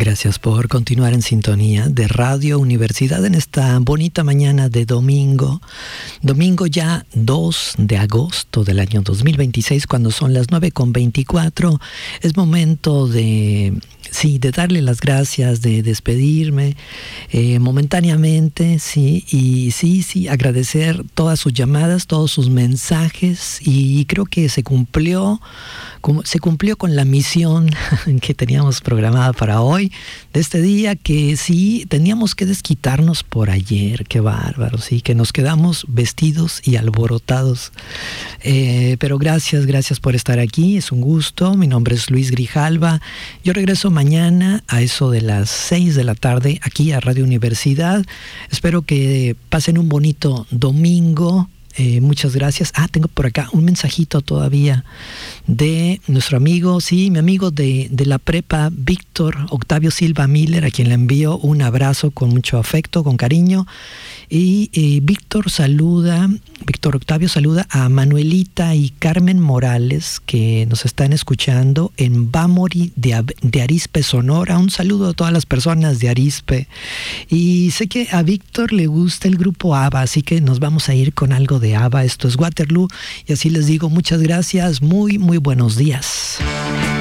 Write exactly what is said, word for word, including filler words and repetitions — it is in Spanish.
Gracias por continuar en sintonía de Radio Universidad en esta bonita mañana de domingo. Domingo ya dos de agosto del año dos mil veintiséis, cuando son las nueve con veinticuatro. Es momento de... Sí, de darle las gracias, de despedirme eh, momentáneamente, sí, y sí, sí, agradecer todas sus llamadas, todos sus mensajes, y creo que se cumplió, como, se cumplió con la misión que teníamos programada para hoy, de este día, que sí, teníamos que desquitarnos por ayer, qué bárbaro, sí, que nos quedamos vestidos y alborotados, eh, pero gracias, gracias por estar aquí, es un gusto. Mi nombre es Luis Grijalva, yo regreso mañana Mañana a eso de las seis de la tarde aquí a Radio Universidad. Espero que pasen un bonito domingo. Eh, muchas gracias. Ah, tengo por acá un mensajito todavía de nuestro amigo, sí, mi amigo de, de la prepa, Víctor Octavio Silva Miller, a quien le envío un abrazo con mucho afecto, con cariño. Y eh, Víctor saluda, Víctor Octavio saluda a Manuelita y Carmen Morales, que nos están escuchando en Bamori de, de Arizpe, Sonora. Un saludo a todas las personas de Arizpe. Y sé que a Víctor le gusta el grupo ABBA, así que nos vamos a ir con algo de ABBA. Esto es Waterloo. Y así les digo, muchas gracias, muy, muy buenos días.